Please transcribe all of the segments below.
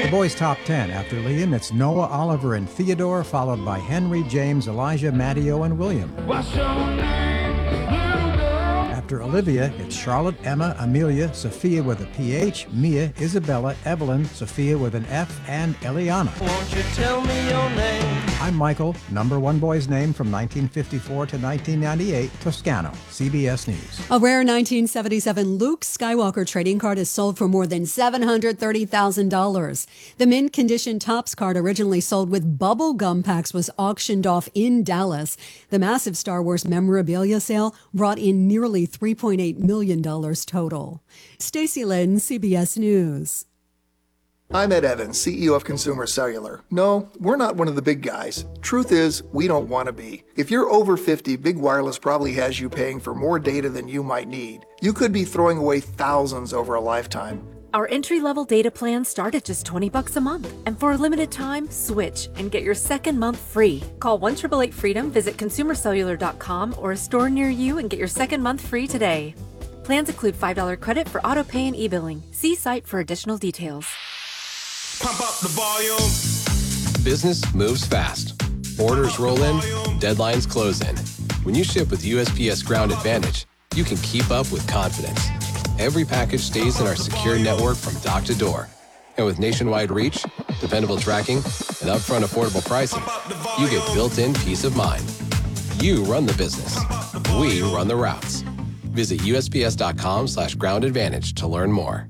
The boys' top 10. After Liam, it's Noah, Oliver, and Theodore, followed by Henry, James, Elijah, Matteo, and William. What's your name, little girl? After Olivia, it's Charlotte, Emma, Amelia, Sophia with a PH, Mia, Isabella, Evelyn, Sophia with an F, and Eliana. Won't you tell me your name? I'm Michael, number one boy's name from 1954 to 1998, Toscano, CBS News. A rare 1977 Luke Skywalker trading card is sold for more than $730,000. The mint condition Topps card, originally sold with bubble gum packs, was auctioned off in Dallas. The massive Star Wars memorabilia sale brought in nearly $3.8 million total. Stacey Lynn, CBS News. I'm Ed Evans, CEO of Consumer Cellular. No, we're not one of the big guys. Truth is, we don't want to be. If you're over 50, Big Wireless probably has you paying for more data than you might need. You could be throwing away thousands over a lifetime. Our entry-level data plans start at just $20 a month. And for a limited time, switch and get your second month free. Call 1-888-FREEDOM, visit consumercellular.com or a store near you and get your second month free today. Plans include $5 credit for auto pay and e-billing. See site for additional details. Pump up the volume. Business moves fast. Orders roll in, deadlines close in. When you ship with USPS Ground Advantage, you can keep up with confidence. Every package stays in our secure network from dock to door. And with nationwide reach, dependable tracking, and upfront affordable pricing, you get built-in peace of mind. You run the business. We run the routes. Visit USPS.com/Ground Advantage to learn more.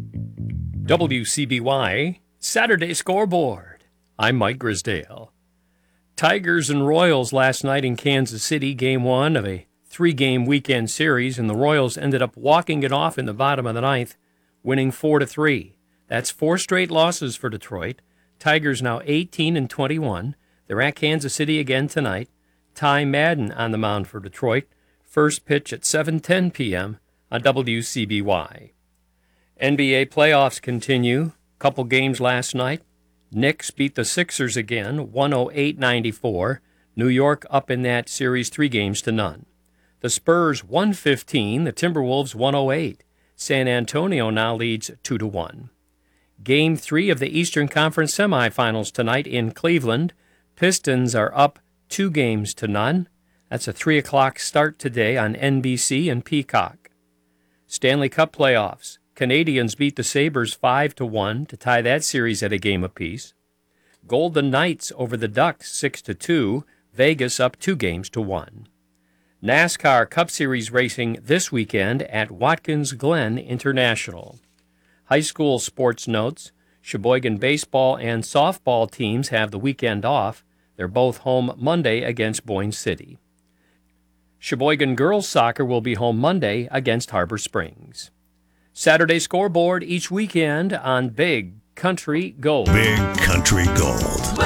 WCBY Saturday Scoreboard. I'm Mike Grisdale. Tigers and Royals last night in Kansas City, Game 1 of a 3-game weekend series, and the Royals ended up walking it off in the bottom of the ninth, winning 4-3. That's 4 straight losses for Detroit. Tigers now 18-21. They're at Kansas City again tonight. Ty Madden on the mound for Detroit. First pitch at 7:10 p.m. on WCBY. NBA playoffs continue. Couple games last night. Knicks beat the Sixers again, 108-94. New York up in that series 3-0. The Spurs 115, the Timberwolves 108. San Antonio now leads 2-1. Game 3 of the Eastern Conference semifinals tonight in Cleveland. Pistons are up 2-0. That's a 3 o'clock start today on NBC and Peacock. Stanley Cup playoffs. Canadians beat the Sabres 5-1 to tie that series at a game apiece. Golden Knights over the Ducks 6-2. Vegas up 2-1. NASCAR Cup Series racing this weekend at Watkins Glen International. High school sports notes. Sheboygan baseball and softball teams have the weekend off. They're both home Monday against Boyne City. Sheboygan girls soccer will be home Monday against Harbor Springs. Saturday Scoreboard each weekend on Big Country Gold. Big Country Gold.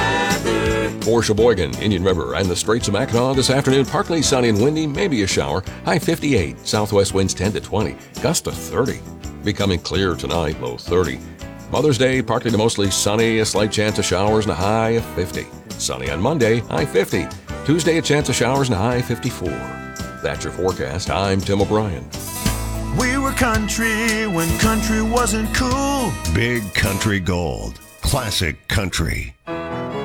For Sheboygan, Indian River, and the Straits of Mackinac this afternoon, partly sunny and windy, maybe a shower. High 58, southwest winds 10 to 20, gust to 30. Becoming clear tonight, low 30. Mother's Day, partly to mostly sunny, a slight chance of showers and a high of 50. Sunny on Monday, high 50. Tuesday, a chance of showers and a high 54. That's your forecast. I'm Tim O'Brien. We were country when country wasn't cool. Big Country Gold. Classic country.